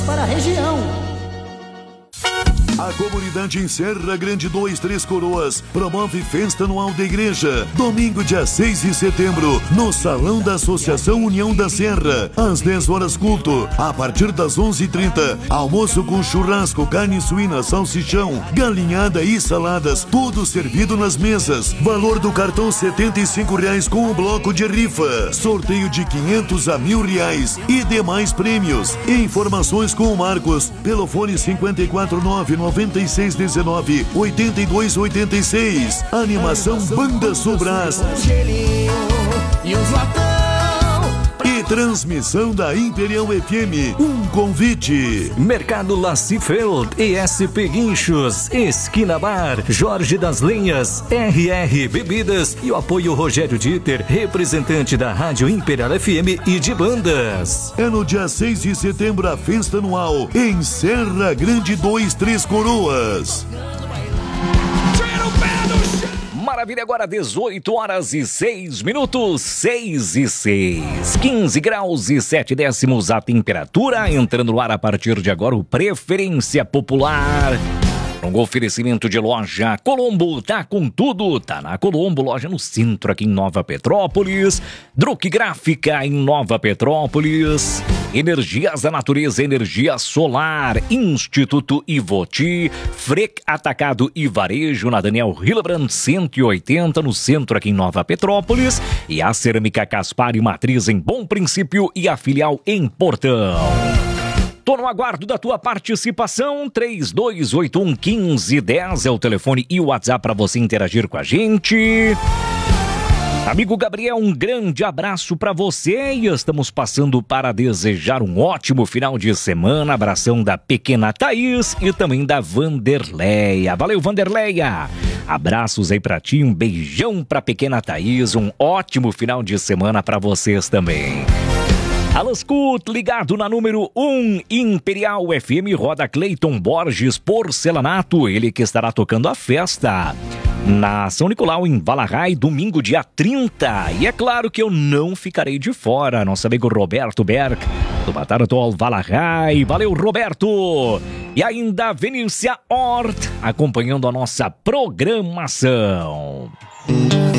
para a região. A comunidade em Serra Grande 2, Três Coroas promove festa anual da igreja. Domingo, dia 6 de setembro, no Salão da Associação União da Serra. Às 10 horas, culto. A partir das 11h30, almoço com churrasco, carne suína, salsichão, galinhada e saladas. Tudo servido nas mesas. Valor do cartão R$ 75 com o bloco de rifa. Sorteio de 500 a R$1.000 e demais prêmios. Informações com o Marcos pelo fone 549-9619-8286. Animação Banda Sobras. E transmissão da Imperial FM. Um convite. Mercado Lacifeld, ESP Guinchos, Esquina Bar, Jorge das Lenhas, RR Bebidas e o apoio Rogério Dieter, representante da Rádio Imperial FM e de bandas. É no dia 6 de setembro a festa anual em Serra Grande 2, Três Coroas. Maravilha, agora 18 horas e 6 minutos, 6 e 6, 15 graus e 7 décimos a temperatura, entrando no ar a partir de agora o Preferência Popular. Um oferecimento de loja Colombo, tá com tudo, tá na Colombo, loja no centro aqui em Nova Petrópolis, Druck Gráfica em Nova Petrópolis, Energias da Natureza, energia solar, Instituto Ivoti, Frec Atacado e Varejo na Daniel Hillebrand 180 no centro aqui em Nova Petrópolis e a Cerâmica Caspar e Matriz em Bom Princípio e a filial em Portão. Tô no aguardo da tua participação, 3281-1510 é o telefone e o WhatsApp para você interagir com a gente. Amigo Gabriel, um grande abraço para você e estamos passando para desejar um ótimo final de semana. Abração da pequena Thaís e também da Vanderleia. Valeu, Vanderleia! Abraços aí para ti, um beijão para pequena Thaís, um ótimo final de semana para vocês também. Alascut, ligado na número 1, Imperial FM, roda Cleiton Borges Porcelanato, ele que estará tocando a festa na São Nicolau, em Valarrai, domingo, dia 30. E é claro que eu não ficarei de fora, nosso amigo Roberto Berg, do Bataratol Valarrai. Valeu, Roberto! E ainda Vinícia Hort, acompanhando a nossa programação.